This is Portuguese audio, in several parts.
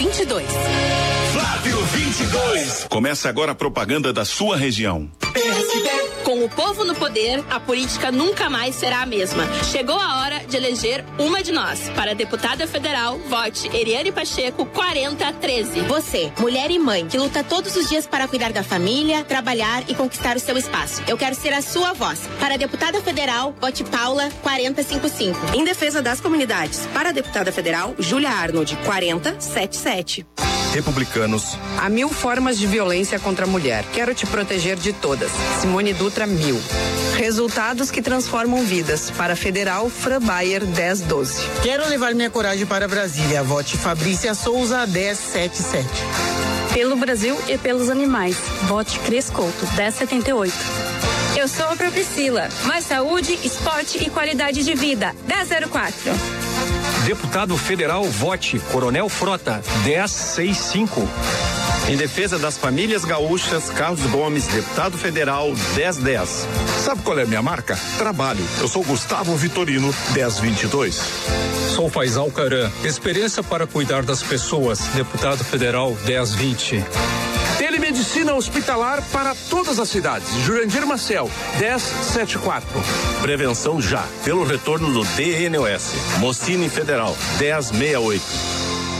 22. Flávio 22. Começa agora a propaganda da sua região. Com o povo no poder, a política nunca mais será a mesma. Chegou a hora de eleger uma de nós. Para deputada federal, vote Eriane Pacheco 4013. Você, mulher e mãe, que luta todos os dias para cuidar da família, trabalhar e conquistar o seu espaço. Eu quero ser a sua voz. Para deputada federal, vote Paula 4055. Em defesa das comunidades. Para deputada federal, Júlia Arnold 4077. Republicanos. Há 1000 formas de violência contra a mulher. Quero te proteger de todas. Simone Dutra 1000. Resultados que transformam vidas. Para Federal, Fran Bayer 1012. Quero levar minha coragem para Brasília. Vote Fabrícia Souza 1077. Pelo Brasil e pelos animais. Vote Cris Couto 1078. Eu sou a Priscila. Mais saúde, esporte e qualidade de vida. 1004. Deputado federal, vote Coronel Frota 1065. Em defesa das famílias gaúchas, Carlos Gomes, deputado federal 1010. Sabe qual é a minha marca? Trabalho. Eu sou Gustavo Vitorino 1022. Sou Faisal Caran, experiência para cuidar das pessoas, deputado federal 1020. Telemedicina hospitalar para todas as cidades. Jurandir Marcel, 1074. Prevenção já, pelo retorno do DNOS. Mocine Federal, 1068.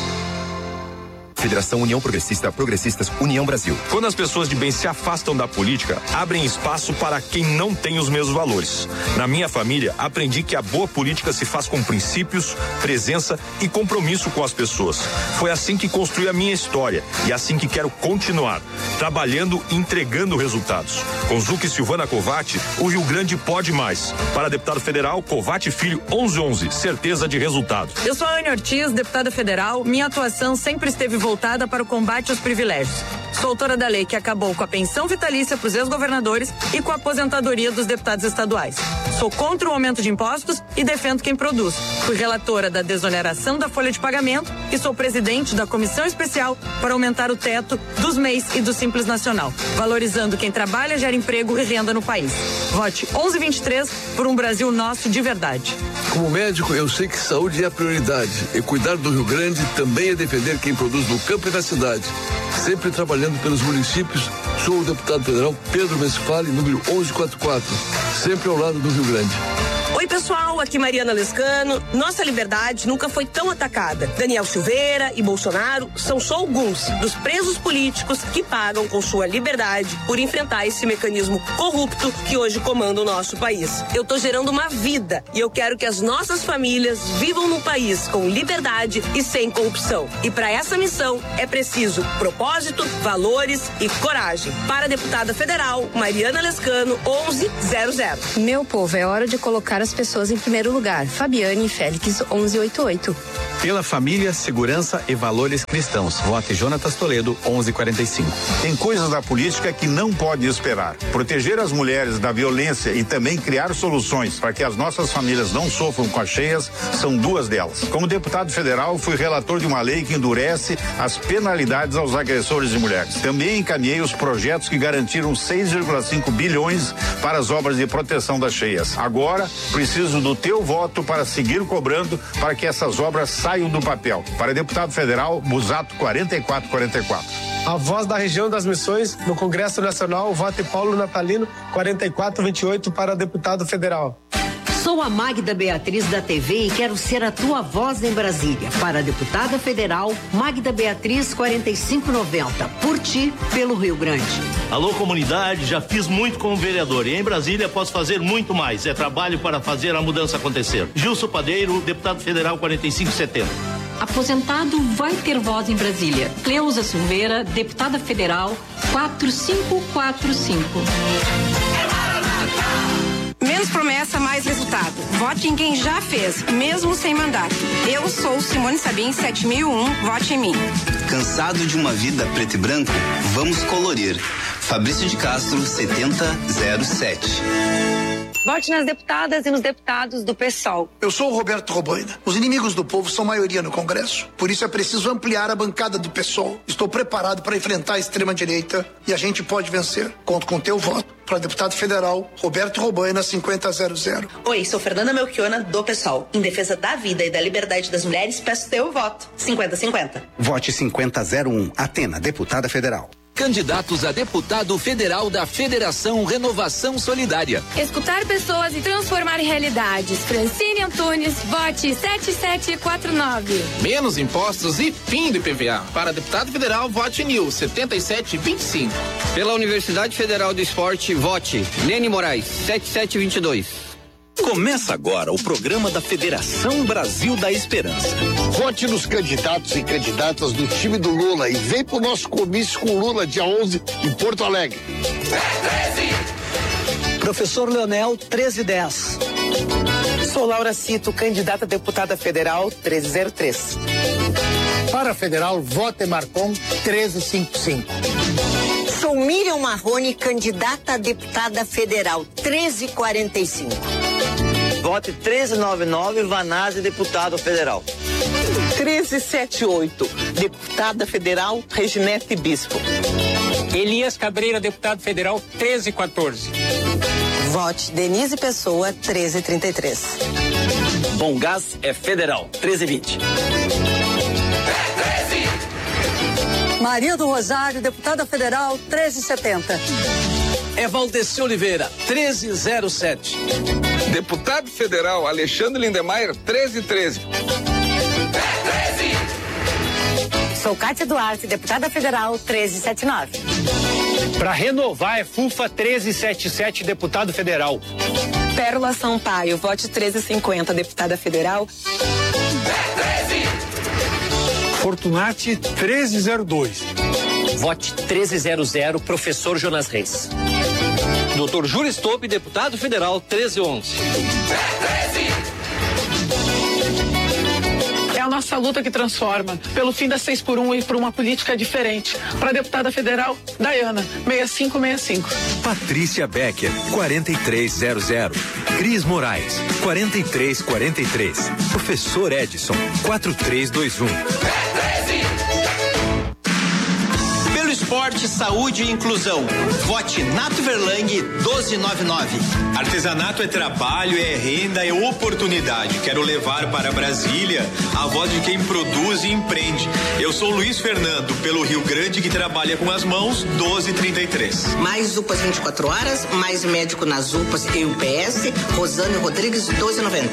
Federação União Progressista, Progressistas União Brasil. Quando as pessoas de bem se afastam da política, abrem espaço para quem não tem os mesmos valores. Na minha família, aprendi que a boa política se faz com princípios, presença e compromisso com as pessoas. Foi assim que construí a minha história e assim que quero continuar, trabalhando e entregando resultados. Com Zucca e Silvana Covatti, o Rio Grande pode mais. Para deputado federal, Covatti Filho 1111, certeza de resultado. Eu sou a Ana Ortiz, deputada federal. Minha atuação sempre esteve voltada para o combate aos privilégios. Sou autora da lei que acabou com a pensão vitalícia para os ex-governadores e com a aposentadoria dos deputados estaduais. Sou contra o aumento de impostos e defendo quem produz. Fui relatora da desoneração da folha de pagamento e sou presidente da comissão especial para aumentar o teto dos MEIs e do Simples Nacional, valorizando quem trabalha, gera emprego e renda no país. Vote 1123 por um Brasil nosso de verdade. Como médico, eu sei que saúde é a prioridade. E cuidar do Rio Grande também é defender quem produz no campo e na cidade. Sempre trabalhando pelos municípios, sou o deputado federal Pedro Westphalen, número 1144. Sempre ao lado do Rio Grande. Oi, pessoal, aqui Mariana Lescano. Nossa liberdade nunca foi tão atacada. Daniel Silveira e Bolsonaro são só alguns dos presos políticos que pagam com sua liberdade por enfrentar esse mecanismo corrupto que hoje comanda o nosso país. Eu tô gerando uma vida e eu quero que as nossas famílias vivam num país com liberdade e sem corrupção. E para essa missão é preciso propósito, valores e coragem. Para a deputada federal, Mariana Lescano, 1100. Meu povo, é hora de colocar as pessoas em primeiro lugar. Fabiane Félix 1188. Pela família, segurança e valores cristãos. Vote Jonatas Toledo 1145. Tem coisas da política que não pode esperar. Proteger as mulheres da violência e também criar soluções para que as nossas famílias não sofram com as cheias são duas delas. Como deputado federal, fui relator de uma lei que endurece as penalidades aos agressores de mulheres. Também encaminhei os projetos que garantiram 6,5 bilhões para as obras de proteção das cheias. Agora, preciso do teu voto para seguir cobrando para que essas obras saiam do papel. Para deputado federal, Busato 4444. A voz da região das Missões no Congresso Nacional, vote Paulo Natalino 4428 para deputado federal. Sou a Magda Beatriz da TV e quero ser a tua voz em Brasília. Para a deputada federal, Magda Beatriz 4590. Por ti, pelo Rio Grande. Alô, comunidade, já fiz muito como vereador e em Brasília posso fazer muito mais. É trabalho para fazer a mudança acontecer. Gilson Padeiro, deputado federal 4570. Aposentado vai ter voz em Brasília. Cleusa Silveira, deputada federal 4545. Menos promessa, mais resultado. Vote em quem já fez, mesmo sem mandato. Eu sou Simone Sabin, 7001, vote em mim. Cansado de uma vida preto e branco? Vamos colorir. Fabrício de Castro, 7007. Vote nas deputadas e nos deputados do PSOL. Eu sou o Roberto Robaina. Os inimigos do povo são maioria no Congresso. Por isso é preciso ampliar a bancada do PSOL. Estou preparado para enfrentar a extrema-direita e a gente pode vencer. Conto com teu voto. Para deputado federal, Roberto Robaina, 5000. Oi, sou Fernanda Melchiona, do PSOL. Em defesa da vida e da liberdade das mulheres, peço teu voto. 50-50. Vote 5001. Atena, deputada federal. Candidatos a deputado federal da Federação Renovação Solidária. Escutar pessoas e transformar em realidades. Francine Antunes, vote 7749. Menos impostos e fim do IPVA. Para deputado federal, vote NIL 7725. Pela Universidade Federal do Esporte, vote Nene Moraes 7722. Começa agora o programa da Federação Brasil da Esperança. Vote nos candidatos e candidatas do time do Lula e vem pro nosso comício com Lula dia 11 em Porto Alegre. Professor Leonel, 1310. Sou Laura Cito, candidata a deputada federal, 1303. Para federal, vote Marcon, 1355. Sou Miriam Marrone, candidata a deputada federal, 1345. Vote 1399, Vanazzi, deputado federal. 1378, deputada federal, Reginete Bispo. Elias Cabreira, deputado federal, 1314. Vote Denise Pessoa, 1333. Bom Gás é federal, 1320. Maria do Rosário, deputada federal, 1370. É Valdeci Oliveira, 1307. Deputado federal Alexandre Lindemeyer, 1313. Sou Cátia Duarte, deputada federal, 1379. Para renovar é FUFA 1377, deputado federal. Pérola Sampaio, vote 1350, deputada federal. Fortunati, 1302. Vote 1300, professor Jonas Reis. Dr. Júlio Stop, deputado federal, 1311. É a nossa luta que transforma, pelo fim da 6x1 e por uma política diferente. Para a deputada federal, Dayana, 6565. Patrícia Becker, 4300. Cris Moraes, 4343. Professor Edson, 4321. Esporte, saúde e inclusão. Vote Nato Verlang 1299. Artesanato é trabalho, é renda, é oportunidade. Quero levar para Brasília a voz de quem produz e empreende. Eu sou Luiz Fernando, pelo Rio Grande, que trabalha com as mãos, 1233. Mais UPAs 24 horas, mais médico nas UPAs e UPS, Rosane Rodrigues 1290.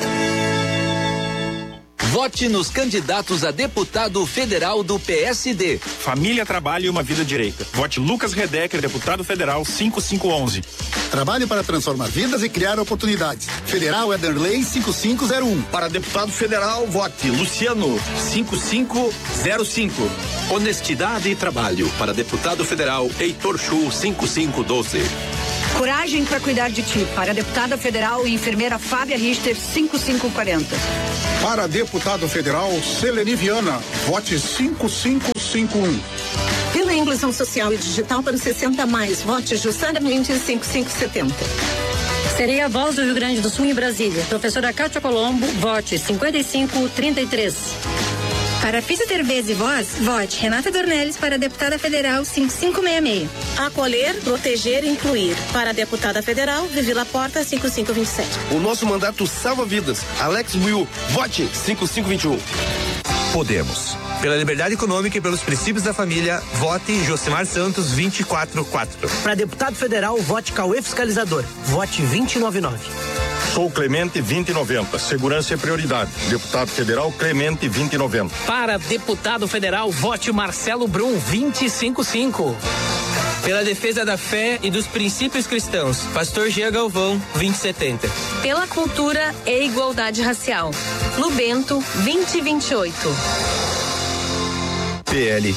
Vote nos candidatos a deputado federal do PSD. Família, trabalho e uma vida direita. Vote Lucas Redecker, deputado federal, 5511. Trabalho para transformar vidas e criar oportunidades. Federal Ederley 5501. Para deputado federal, vote Luciano 5505. Honestidade e trabalho. Para deputado federal, Heitor Chu, 5512. Coragem para cuidar de ti. Para a deputada federal e enfermeira Fábia Richter, 5540. Para deputado federal, Seleni Viana, vote 5551. Pela inclusão social e digital para os 60+, vote Jussara Mendes 5570. Serei a voz do Rio Grande do Sul em Brasília. Professora Cátia Colombo, vote 5533. Para Fisioterapia e Voz, vote Renata Dornelles para deputada federal 5566. Acolher, proteger e incluir. Para a deputada federal, Vivi Laporta 5527. O nosso mandato salva vidas. Alex Will, vote 5521. Podemos. Pela liberdade econômica e pelos princípios da família, vote Josimar Santos 244. Para deputado federal, vote Cauê Fiscalizador. Vote 2099. Sou Clemente 2090. Segurança é prioridade. Deputado federal Clemente 2090. Para deputado federal, vote Marcelo Brum 255. Pela defesa da fé e dos princípios cristãos, Pastor Jean Galvão 2070. Pela cultura e igualdade racial, Lubento 2028. PL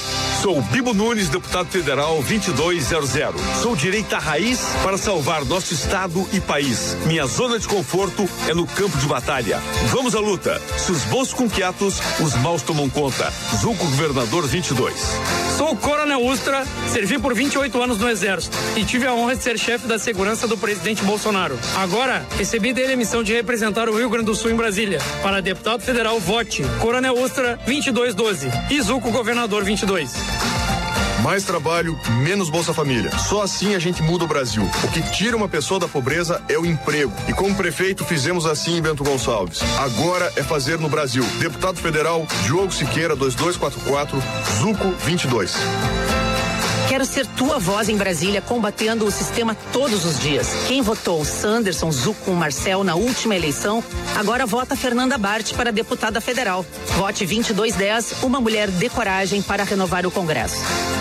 Sou Bibo Nunes, deputado federal 2200. Sou direita raiz para salvar nosso estado e país. Minha zona de conforto é no campo de batalha. Vamos à luta. Se os bons com quietos, os maus tomam conta. Zuco Governador 22. Sou o Coronel Ustra, servi por 28 anos no Exército e tive a honra de ser chefe da segurança do presidente Bolsonaro. Agora, recebi dele a missão de representar o Rio Grande do Sul em Brasília. Para deputado federal, vote Coronel Ustra 2212 e Zuco Governador 22. Mais trabalho, menos Bolsa Família. Só assim a gente muda o Brasil. O que tira uma pessoa da pobreza é o emprego. E como prefeito fizemos assim em Bento Gonçalves. Agora é fazer no Brasil. Deputado federal, Diogo Siqueira 2244, Zuco 22. Quero ser tua voz em Brasília, combatendo o sistema todos os dias. Quem votou Sanderson, Zuco, Marcel na última eleição, agora vota Fernanda Bart para deputada federal. Vote 2210, uma mulher de coragem para renovar o Congresso.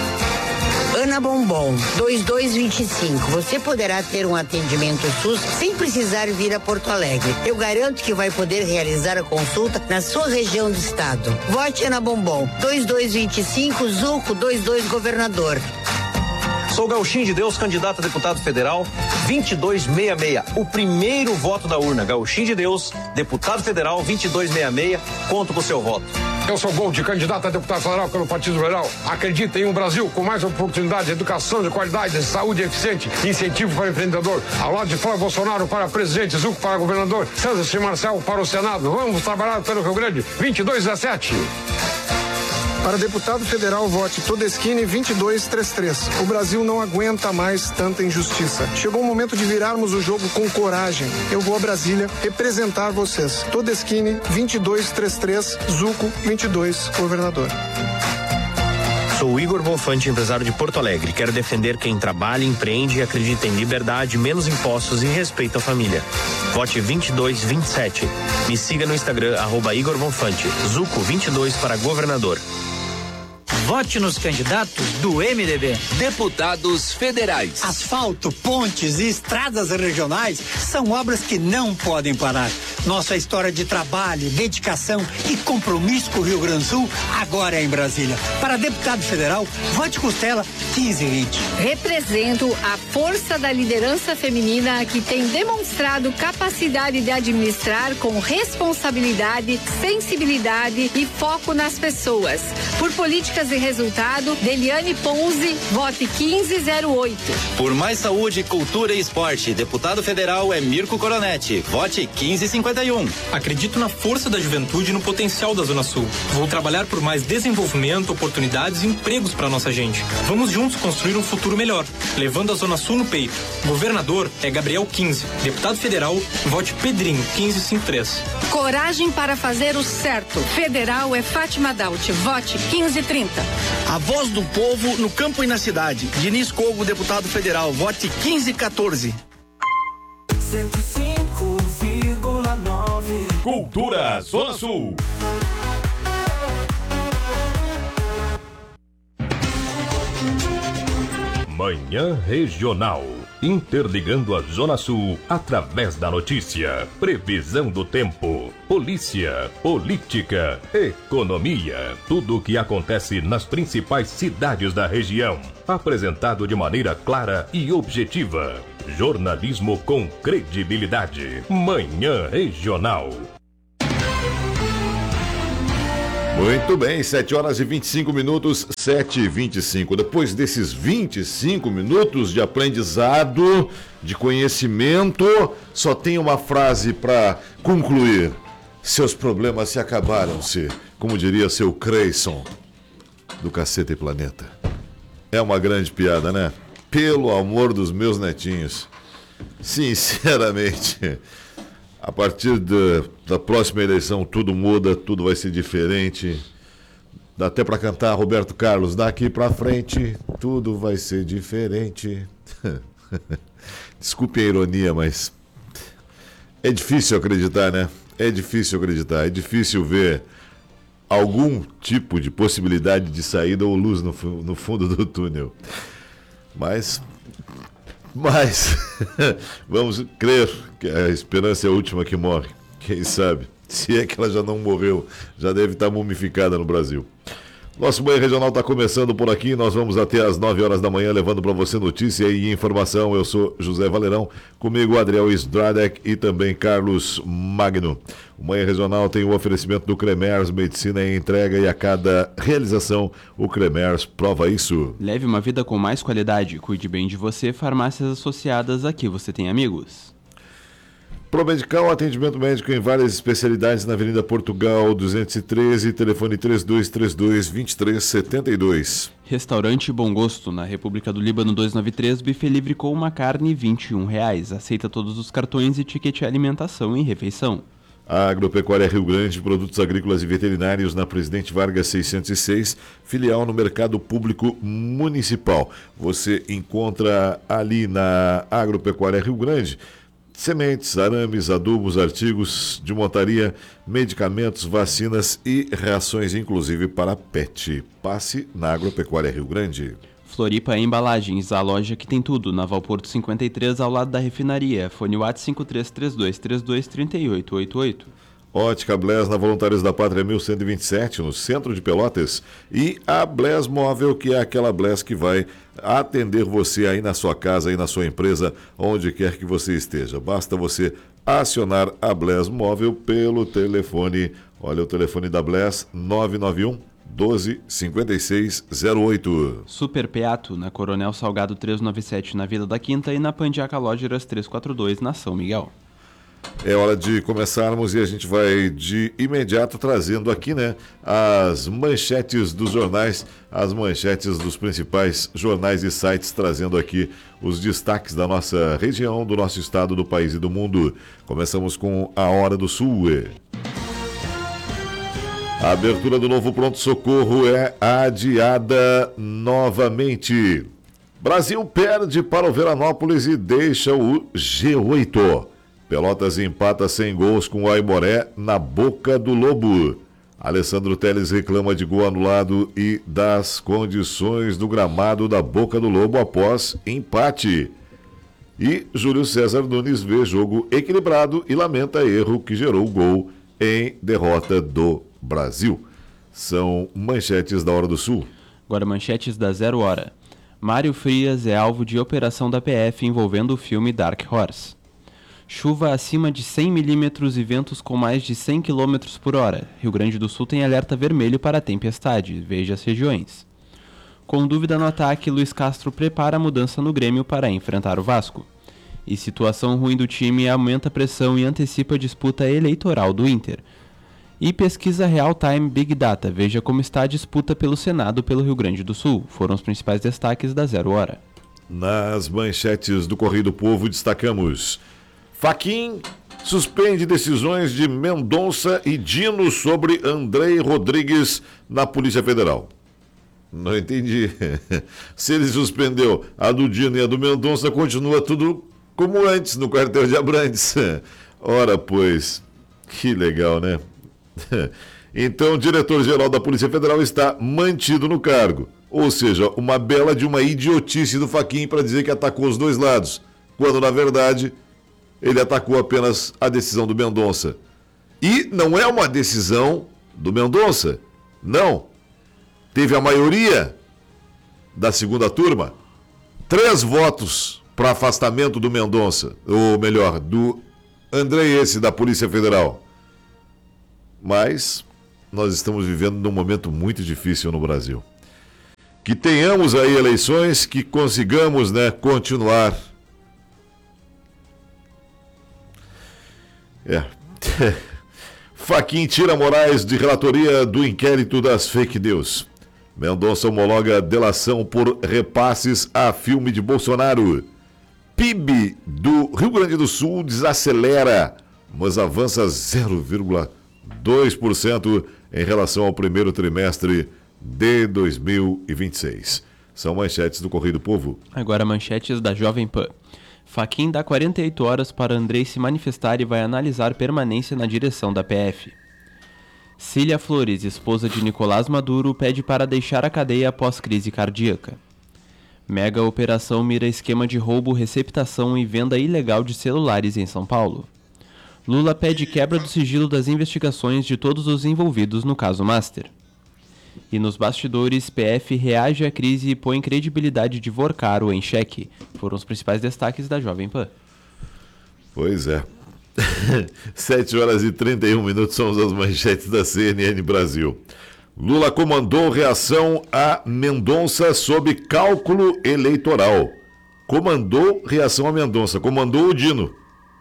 Ana Bombom, 2225. Você poderá ter um atendimento SUS sem precisar vir a Porto Alegre. Eu garanto que vai poder realizar a consulta na sua região do estado. Vote Ana Bombom, 2225, Zuco 22 Governador. Sou Gauchinho de Deus, candidato a deputado federal 2266. O primeiro voto da urna. Gauchinho de Deus, deputado federal 2266. Conto com o seu voto. Eu sou Gold, candidato a deputado federal pelo Partido Federal. Acredita em um Brasil com mais oportunidade, educação de qualidade, saúde eficiente, incentivo para o empreendedor. Ao lado de Flávio Bolsonaro para presidente, Zuco para governador, Sanderson e Marcel para o Senado. Vamos trabalhar pelo Rio Grande, 2217. Para deputado federal, vote Todeschini 2233. O Brasil não aguenta mais tanta injustiça. Chegou o momento de virarmos o jogo com coragem. Eu vou a Brasília representar vocês. Todeschini 2233, Zuco 22, governador. Sou Igor Bonfante, empresário de Porto Alegre. Quero defender quem trabalha, empreende e acredita em liberdade, menos impostos e respeito à família. Vote 2227. Me siga no Instagram, @Igor Bonfante. Zuco 22 para governador. Vote nos candidatos do MDB. Deputados federais. Asfalto, pontes e estradas regionais são obras que não podem parar. Nossa história de trabalho, dedicação e compromisso com o Rio Grande do Sul agora é em Brasília. Para deputado federal, vote Costela 1520. Represento a força da liderança feminina que tem demonstrado capacidade de administrar com responsabilidade, sensibilidade e foco nas pessoas. Por políticas e resultado, Deliane Ponzi, vote 1508. Por mais saúde, cultura e esporte, deputado federal é Mirko Coronetti, vote 1551. Acredito na força da juventude e no potencial da Zona Sul. Vou trabalhar por mais desenvolvimento, oportunidades e empregos para nossa gente. Vamos juntos construir um futuro melhor, levando a Zona Sul no peito. Governador é Gabriel 15. Deputado federal, vote Pedrinho 1553. Coragem para fazer o certo. Federal é Fátima Daut, vote 1530. A voz do povo no campo e na cidade. Diniz Cogo, deputado federal, vote 1514. 105,9. Cultura Zona Sul. Manhã Regional. Interligando a Zona Sul através da notícia, previsão do tempo, polícia, política, economia, tudo o que acontece nas principais cidades da região, apresentado de maneira clara e objetiva. Jornalismo com credibilidade. Manhã Regional. Muito bem, 7h25, 7h25. Depois desses 25 minutos de aprendizado, de conhecimento, só tem uma frase para concluir. Seus problemas se acabaram-se, como diria seu Creyson, do Caceta e Planeta. É uma grande piada, né? Pelo amor dos meus netinhos. Sinceramente... A partir da próxima eleição tudo muda, tudo vai ser diferente. Dá até para cantar Roberto Carlos, daqui para frente tudo vai ser diferente. Desculpe a ironia, mas é difícil acreditar, né? É difícil acreditar, é difícil ver algum tipo de possibilidade de saída ou luz no fundo do túnel. Mas vamos crer que a esperança é a última que morre. Quem sabe? Se é que ela já não morreu, já deve estar mumificada no Brasil. Nosso Manhã Regional está começando por aqui. Nós vamos até às 9 horas da manhã levando para você notícia e informação. Eu sou José Valerão, comigo Adriel Stradek e também Carlos Magno. O Manhã Regional tem o oferecimento do Cremers, medicina em entrega, e a cada realização o Cremers prova isso. Leve uma vida com mais qualidade, cuide bem de você. Farmácias Associadas, aqui você tem amigos. Promedical, atendimento médico em várias especialidades na Avenida Portugal 213, telefone 3232-2372. Restaurante Bom Gosto, na República do Líbano 293, buffet livre com uma carne R$ 21,00. Aceita todos os cartões e ticket alimentação e refeição. A Agropecuária Rio Grande, produtos agrícolas e veterinários na Presidente Vargas 606, filial no Mercado Público Municipal. Você encontra ali na Agropecuária Rio Grande sementes, arames, adubos, artigos de montaria, medicamentos, vacinas e rações, inclusive para pet. Passe na Agropecuária Rio Grande. Floripa Embalagens, a loja que tem tudo, na Valporto 53, ao lado da refinaria. Fone WhatsApp 5332323888. Ótica Blés, na Voluntários da Pátria 1127, no centro de Pelotas. E a Blés Móvel, que é aquela Blés que vai atender você aí na sua casa, aí na sua empresa, onde quer que você esteja. Basta você acionar a Blés Móvel pelo telefone. Olha o telefone da Blés, 991 125608. Super Peato, na Coronel Salgado 397, na Vila da Quinta, e na Pandiaca Lógeras 342, na São Miguel. É hora de começarmos e a gente vai de imediato trazendo aqui, né, as manchetes dos jornais, as manchetes dos principais jornais e sites, trazendo aqui os destaques da nossa região, do nosso estado, do país e do mundo. Começamos com a Hora do Sul. A abertura do novo pronto-socorro é adiada novamente. Brasil perde para o Veranópolis e deixa o G8. Pelotas empata sem gols com o Aimoré na Boca do Lobo. Alessandro Teles reclama de gol anulado e das condições do gramado da Boca do Lobo após empate. E Júlio César Nunes vê jogo equilibrado e lamenta erro que gerou gol em derrota do Brasil. São manchetes da Hora do Sul. Agora manchetes da 0 hora. Mário Frias é alvo de operação da PF envolvendo o filme Dark Horse. Chuva acima de 100 milímetros e ventos com mais de 100 km por hora. Rio Grande do Sul tem alerta vermelho para tempestade. Veja as regiões. Com dúvida no ataque, Luiz Castro prepara a mudança no Grêmio para enfrentar o Vasco. E situação ruim do time aumenta a pressão e antecipa a disputa eleitoral do Inter. E pesquisa Real Time Big Data. Veja como está a disputa pelo Senado pelo Rio Grande do Sul. Foram os principais destaques da 0 hora. Nas manchetes do Correio do Povo destacamos: Fachin suspende decisões de Mendonça e Dino sobre Andrei Rodrigues na Polícia Federal. Não entendi. Se ele suspendeu a do Dino e a do Mendonça, continua tudo como antes no quartel de Abrantes. Ora, pois, que legal, né? Então, o diretor-geral da Polícia Federal está mantido no cargo. Ou seja, uma bela de uma idiotice do Fachin para dizer que atacou os dois lados, quando, na verdade, ele atacou apenas a decisão do Mendonça. E não é uma decisão do Mendonça. Não. Teve a maioria da segunda turma. 3 votos para afastamento do Mendonça. Ou melhor, do Andrei, esse da Polícia Federal. Mas nós estamos vivendo num momento muito difícil no Brasil. Que tenhamos aí eleições, que consigamos, né, continuar. Fachin tira Moraes de relatoria do inquérito das fake news. Mendonça homologa delação por repasses a filme de Bolsonaro. PIB do Rio Grande do Sul desacelera, mas avança 0,2% em relação ao primeiro trimestre de 2026. São manchetes do Correio do Povo. Agora manchetes da Jovem Pan. Fachin dá 48 horas para Andrei se manifestar e vai analisar permanência na direção da PF. Cília Flores, esposa de Nicolás Maduro, pede para deixar a cadeia após crise cardíaca. Mega operação mira esquema de roubo, receptação e venda ilegal de celulares em São Paulo. Lula pede quebra do sigilo das investigações de todos os envolvidos no caso Master. E nos bastidores, PF reage à crise e põe credibilidade de Vorcaro em xeque. Foram os principais destaques da Jovem Pan. Pois é. 7 horas e 31 minutos são as manchetes da CNN Brasil. Lula comandou reação a Mendonça sob cálculo eleitoral. Comandou reação a Mendonça. Comandou o Dino.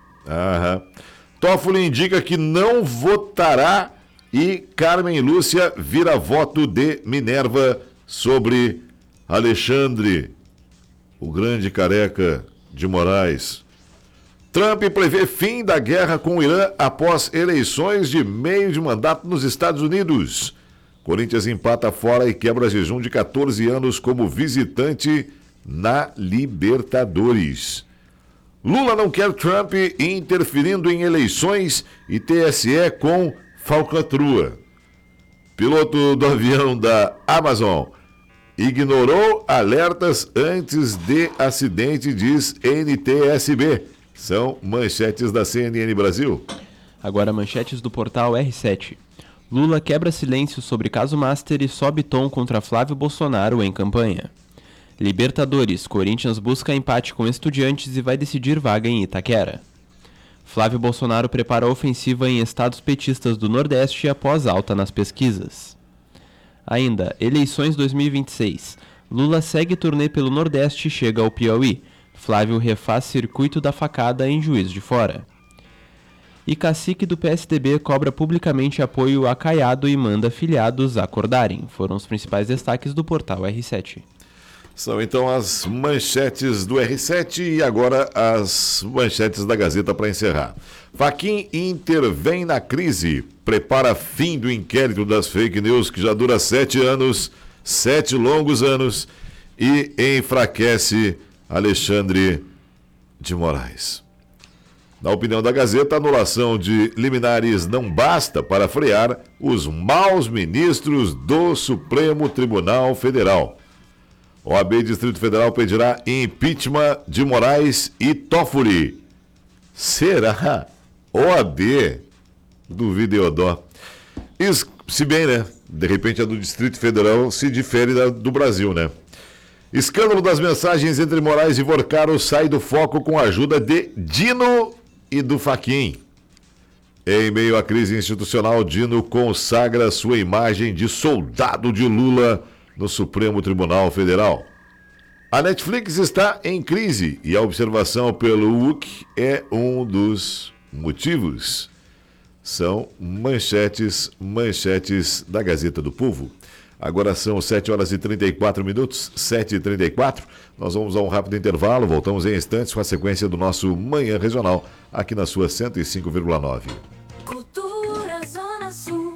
Toffoli indica que não votará e Carmen Lúcia vira voto de Minerva sobre Alexandre, o grande careca de Moraes. Trump prevê fim da guerra com o Irã após eleições de meio de mandato nos Estados Unidos. Corinthians empata fora e quebra jejum de 14 anos como visitante na Libertadores. Lula não quer Trump interferindo em eleições e TSE com falcatrua. Piloto do avião da Amazon ignorou alertas antes de acidente, diz NTSB. São manchetes da CNN Brasil. Agora manchetes do portal R7. Lula quebra silêncio sobre caso Master e sobe tom contra Flávio Bolsonaro em campanha. Libertadores, Corinthians busca empate com Estudiantes e vai decidir vaga em Itaquera. Flávio Bolsonaro prepara ofensiva em estados petistas do Nordeste após alta nas pesquisas. Ainda, eleições 2026. Lula segue turnê pelo Nordeste e chega ao Piauí. Flávio refaz circuito da facada em Juiz de Fora. E cacique do PSDB cobra publicamente apoio a Caiado e manda filiados acordarem. Foram os principais destaques do portal R7. São então as manchetes do R7 e agora as manchetes da Gazeta para encerrar. Fachin intervém na crise, prepara fim do inquérito das fake news que já dura 7 anos, 7 longos anos, e enfraquece Alexandre de Moraes. Na opinião da Gazeta, a anulação de liminares não basta para frear os maus ministros do Supremo Tribunal Federal. OAB Distrito Federal pedirá impeachment de Moraes e Toffoli. Será? OAB? Duvido eu dó. Se bem, né? De repente a do Distrito Federal se difere da do Brasil, né? Escândalo das mensagens entre Moraes e Vorcaro sai do foco com a ajuda de Dino e do Fachin. Em meio à crise institucional, Dino consagra sua imagem de soldado de Lula no Supremo Tribunal Federal. A Netflix está em crise e a observação pelo UC é um dos motivos. São manchetes da Gazeta do Povo. Agora são 7 horas e 34 minutos, 7h34. Nós vamos a um rápido intervalo, voltamos em instantes com a sequência do nosso Manhã Regional, aqui na sua 105,9. Cultura Zona Sul.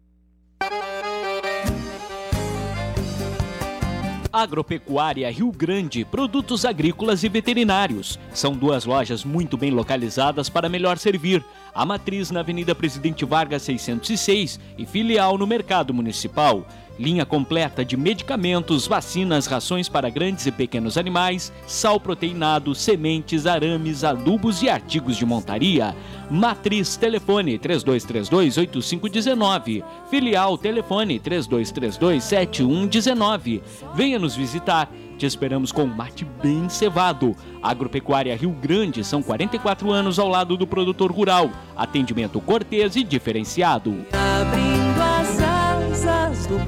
Agropecuária Rio Grande, produtos agrícolas e veterinários. São 2 lojas muito bem localizadas para melhor servir. A matriz na Avenida Presidente Vargas 606 e filial no Mercado Municipal. Linha completa de medicamentos, vacinas, rações para grandes e pequenos animais, sal proteinado, sementes, arames, adubos e artigos de montaria. Matriz, telefone 3232-8519. Filial, telefone 3232-7119. Venha nos visitar. Te esperamos com um mate bem cevado. Agropecuária Rio Grande, são 44 anos ao lado do produtor rural. Atendimento cortês e diferenciado. Abrindo as asas do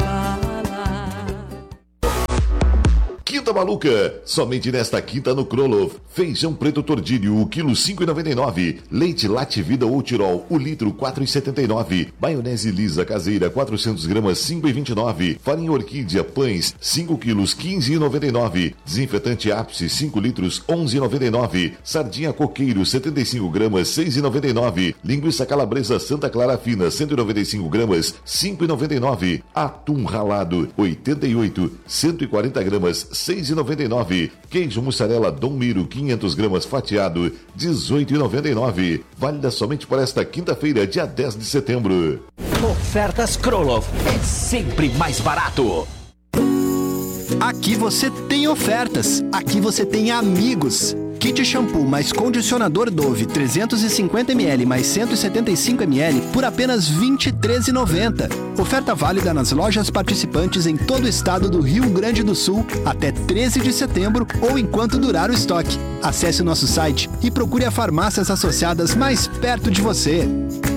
Quinta Maluca, somente nesta quinta no Krolov. Feijão preto tordilho, o quilo 5,99. Leite Late Vida ou Tirol, o litro 4,79. Maionese lisa caseira, 400 gramas, 5,29. Farinha Orquídea, pães, 5 quilos, 15,99. Desinfetante Ápice, 5 litros, 11,99. Sardinha Coqueiro, 75 gramas, 6,99. Linguiça Calabresa Santa Clara Fina, 195 gramas, 5,99. Atum ralado, 88, 140 gramas, 6,99. Queijo mussarela Dom Miro, 500 gramas fatiado, 18,99. Válida somente para esta quinta-feira, dia 10 de setembro. Ofertas Krolov é sempre mais barato. Aqui você tem ofertas, aqui você tem amigos kit shampoo mais condicionador Dove 350ml mais 175ml por apenas R$ 23,90. Oferta válida nas lojas participantes em todo o estado do Rio Grande do Sul até 13 de setembro ou enquanto durar o estoque. Acesse o nosso site e procure a farmácias associadas mais perto de você.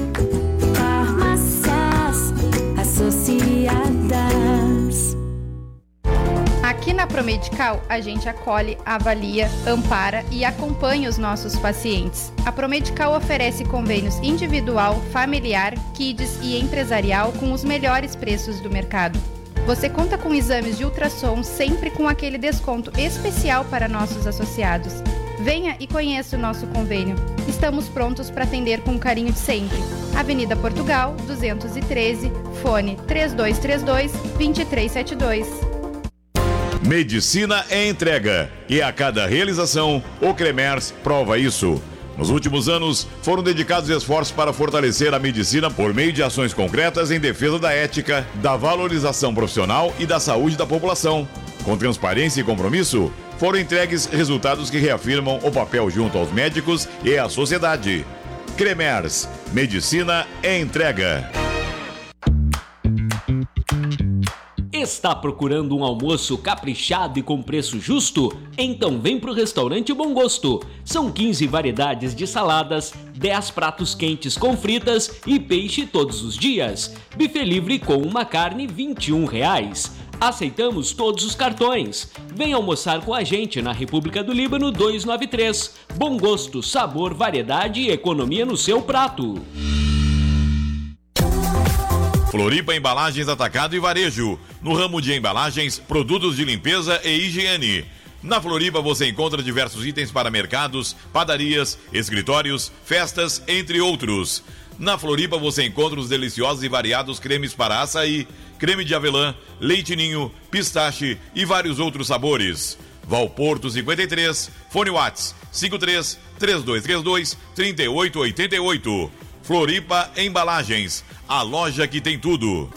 Farmácias Associadas. Aqui na Promedical, a gente acolhe, avalia, ampara e acompanha os nossos pacientes. A Promedical oferece convênios individual, familiar, kids e empresarial com os melhores preços do mercado. Você conta com exames de ultrassom sempre com aquele desconto especial para nossos associados. Venha e conheça o nosso convênio. Estamos prontos para atender com o carinho de sempre. Avenida Portugal, 213, fone 3232-2372. Medicina é entrega e a cada realização, o Cremers prova isso. Nos últimos anos, foram dedicados esforços para fortalecer a medicina por meio de ações concretas em defesa da ética, da valorização profissional e da saúde da população. Com transparência e compromisso, foram entregues resultados que reafirmam o papel junto aos médicos e à sociedade. Cremers, medicina é entrega. Está procurando um almoço caprichado e com preço justo? Então vem pro restaurante Bom Gosto. São 15 variedades de saladas, 10 pratos quentes com fritas e peixe todos os dias. Buffet livre com uma carne R$ 21,00. Aceitamos todos os cartões. Vem almoçar com a gente na República do Líbano 293. Bom Gosto, sabor, variedade e economia no seu prato. Floripa Embalagens Atacado e Varejo. No ramo de embalagens, produtos de limpeza e higiene. Na Floripa você encontra diversos itens para mercados, padarias, escritórios, festas, entre outros. Na Floripa você encontra os deliciosos e variados cremes para açaí, creme de avelã, leite ninho, pistache e vários outros sabores. Valporto 53, fone Whats 53 3232 3888. Floripa Embalagens, a loja que tem tudo.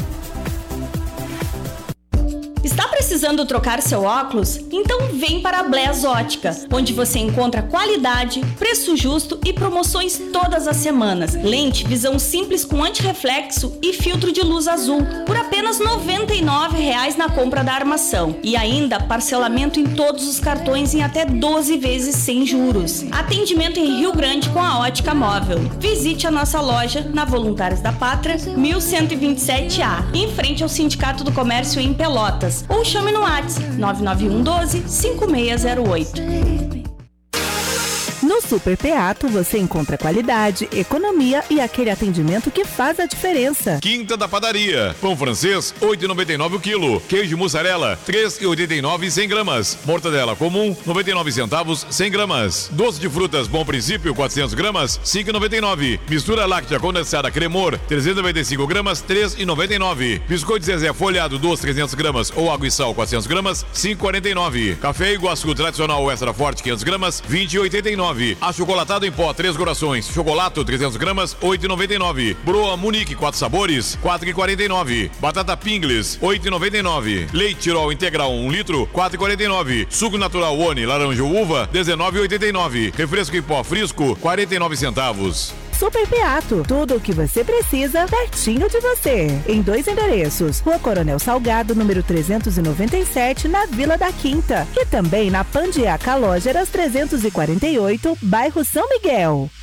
Está precisando trocar seu óculos? Então vem para a Bless Ótica, onde você encontra qualidade, preço justo e promoções todas as semanas. Lente visão simples com antirreflexo e filtro de luz azul por apenas R$ 99,00 na compra da armação. E ainda parcelamento em todos os cartões em até 12 vezes sem juros. Atendimento em Rio Grande com a Ótica Móvel. Visite a nossa loja na Voluntários da Pátria, 1127A, em frente ao Sindicato do Comércio em Pelotas. Ou chame no WhatsApp 991 12 5608. No Super Peato você encontra qualidade, economia e aquele atendimento que faz a diferença. Quinta da Padaria. Pão francês, R$ 8,99 o quilo. Queijo mussarela, R$ 3,89 100 gramas. Mortadela comum, 99 centavos 100 gramas. Doce de frutas Bom Princípio, 400 gramas, R$ 5,99. Mistura láctea condensada Cremor, 395 gramas, R$ 3,99. Biscoito Zezé folhado, doce 300 gramas ou água e sal 400 gramas, R$ 5,49. Café Iguaçu tradicional extra forte 500 gramas, R$ 20,89. Achocolatado em pó 3 corações, chocolato 300 gramas, R$ 8,99. Broa Munique 4 sabores, R$ 4,49. Batata Pingles, R$ 8,99. Leite Tirol integral 1 litro, R$ 4,49. Suco natural Oni laranja ou uva, R$ 19,89. Refresco em pó Frisco, 49 centavos. Super Peato, tudo o que você precisa pertinho de você. Em 2 endereços, Rua Coronel Salgado, número 397, na Vila da Quinta. E também na Pandiaca Lógeras 348, bairro São Miguel.